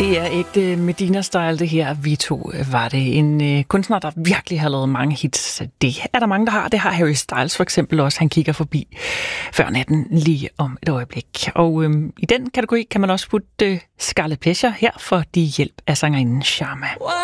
Det er ægte Medina-style, det her. Vi to var det. En kunstner, der virkelig har lavet mange hits. Det er der mange, der har. Det har Harry Styles for eksempel også. Han kigger forbi før natten lige om et øjeblik. Og i den kategori kan man også putte Scarlet Pleasure her for de hjælp af sangerinden Sharma.